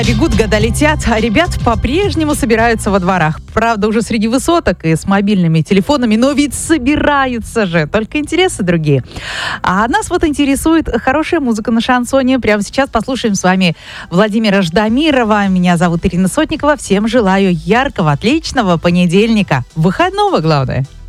Бегут, года летят, а ребят по-прежнему собираются во дворах. Правда, уже среди высоток и с мобильными телефонами, но ведь собираются же, только интересы другие. А нас вот интересует хорошая музыка на шансоне. Прямо сейчас послушаем с вами Владимира Ждамирова. Меня зовут Ирина Сотникова. Всем желаю яркого, отличного понедельника. Выходного, главное.